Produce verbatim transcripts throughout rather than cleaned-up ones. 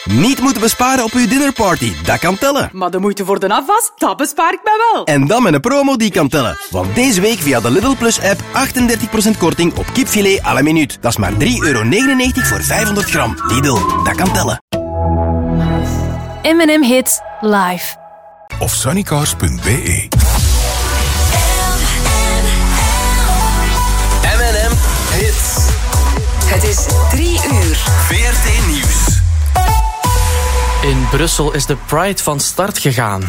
Niet moeten besparen op uw dinnerparty, dat kan tellen. Maar de moeite voor de afwas, dat bespaar ik mij wel. En dan met een promo die kan tellen. Want deze week via de Lidl Plus app achtendertig procent korting op kipfilet à la minuut. Dat is maar drie euro negenennegentig voor vijfhonderd gram. Lidl, dat kan tellen. M en M Hits live. Of sunnycars punt b e. M en M Hits. Het is drie uur. V R T Nieuws. In Brussel is de Pride van start gegaan.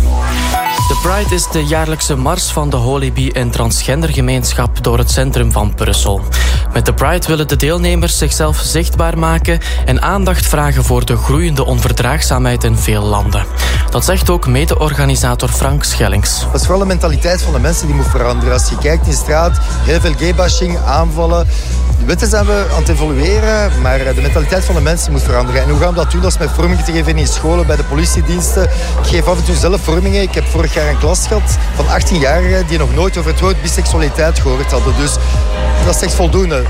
De Pride is de jaarlijkse mars van de Holy en transgendergemeenschap door het centrum van Brussel. Met de Pride willen de deelnemers zichzelf zichtbaar maken en aandacht vragen voor de groeiende onverdraagzaamheid in veel landen. Dat zegt ook mede-organisator Frank Schellings. Dat is vooral de mentaliteit van de mensen die moet veranderen. Als je kijkt in de straat, heel veel gaybashing, aanvallen. De wetten zijn we aan het evolueren, maar de mentaliteit van de mensen moet veranderen. En hoe gaan we dat doen? Dat is met vorming te geven in scholen, bij de politiediensten. Ik geef af en toe zelf vormingen. Ik heb vorig jaar een klas gehad van achttienjarigen die nog nooit over het woord biseksualiteit gehoord hadden. Dus dat is echt voldoende.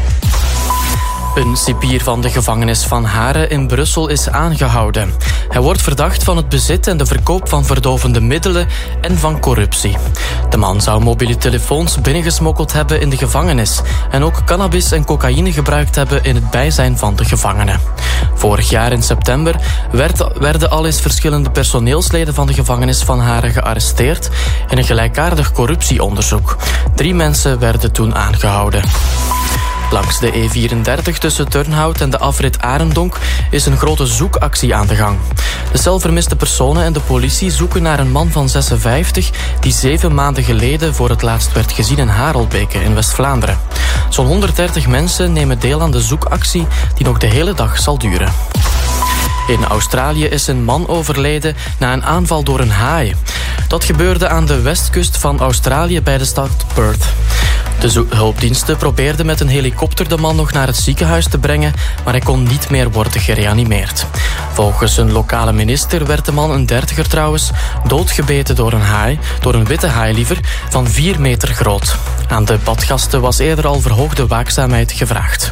Een cipier van de gevangenis van Haren in Brussel is aangehouden. Hij wordt verdacht van het bezit en de verkoop van verdovende middelen en van corruptie. De man zou mobiele telefoons binnengesmokkeld hebben in de gevangenis en ook cannabis en cocaïne gebruikt hebben in het bijzijn van de gevangenen. Vorig jaar in september werd, werden al eens verschillende personeelsleden van de gevangenis van Haren gearresteerd in een gelijkaardig corruptieonderzoek. Drie mensen werden toen aangehouden. Langs de E vierendertig tussen Turnhout en de afrit Arendonk is een grote zoekactie aan de gang. De cel vermiste personen en de politie zoeken naar een man van zesenvijftig die zeven maanden geleden voor het laatst werd gezien in Harelbeke in West-Vlaanderen. Zo'n honderddertig mensen nemen deel aan de zoekactie die nog de hele dag zal duren. In Australië is een man overleden na een aanval door een haai. Dat gebeurde aan de westkust van Australië bij de stad Perth. De hulpdiensten probeerden met een helikopter de man nog naar het ziekenhuis te brengen, maar hij kon niet meer worden gereanimeerd. Volgens een lokale minister werd de man, een dertiger trouwens, doodgebeten door een haai, door een witte haai liever, van vier meter groot. Aan de badgasten was eerder al verhoogde waakzaamheid gevraagd.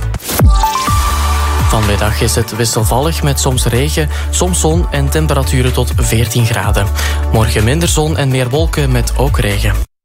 Vanmiddag is het wisselvallig met soms regen, soms zon en temperaturen tot veertien graden. Morgen minder zon en meer wolken met ook regen.